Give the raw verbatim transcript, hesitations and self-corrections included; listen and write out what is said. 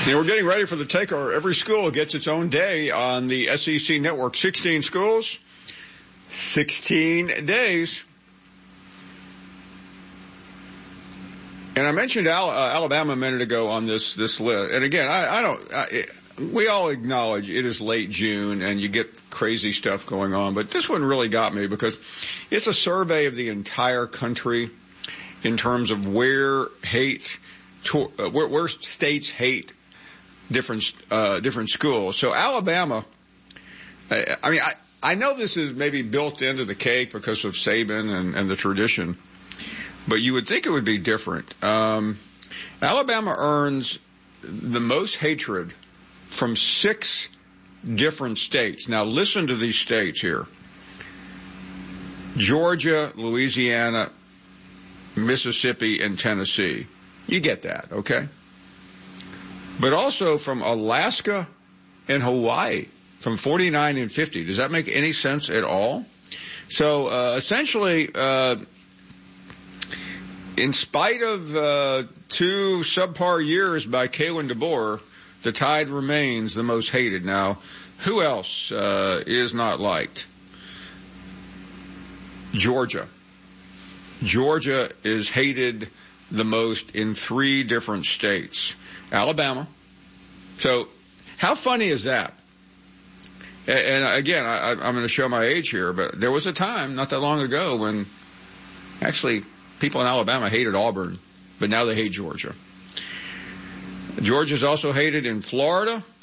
And we're getting ready for the takeover. Every school gets its own day on the S E C network. sixteen schools, sixteen days. And I mentioned Al- uh, Alabama a minute ago on this this list. And again, I, I don't. I, we all acknowledge it is late June and you get crazy stuff going on. But this one really got me because it's a survey of the entire country in terms of where hate, to, uh, where, where states hate different uh, different schools. So Alabama. I, I mean, I, I know this is maybe built into the cake because of Saban and, and the tradition. But you would think it would be different. Um, Alabama earns the most hatred from six different states. Now, listen to these states here. Georgia, Louisiana, Mississippi, and Tennessee. You get that, okay? But also from Alaska and Hawaii, from forty-nine and fifty. Does that make any sense at all? So, uh, essentially, uh, in spite of uh, two subpar years by Kalen DeBoer, the Tide remains the most hated. Now, who else uh, is not liked? Georgia. Georgia is hated the most in three different states. Alabama. So how funny is that? And again, I, I'm going to show my age here, but there was a time not that long ago when actually people in Alabama hated Auburn, but now they hate Georgia. Georgia's also hated in Florida,